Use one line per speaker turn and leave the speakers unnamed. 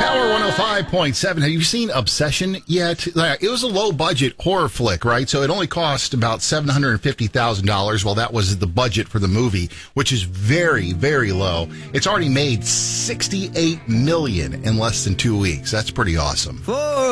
Power 105.7. Have you seen Obsession yet? It was a low-budget horror flick, right? So it only cost about $750,000. Well, that was the budget for the movie, which is very, very low. It's already made $68 million in less than 2 weeks. That's pretty awesome.